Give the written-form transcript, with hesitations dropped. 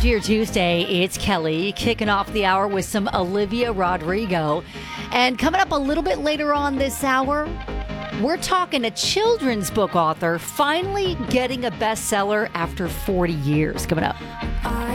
Dear Tuesday, it's Kelly kicking off the hour with some Olivia Rodrigo. And coming up a little bit later on this hour, we're talking a children's book author finally getting a bestseller after 40 years. Coming up. I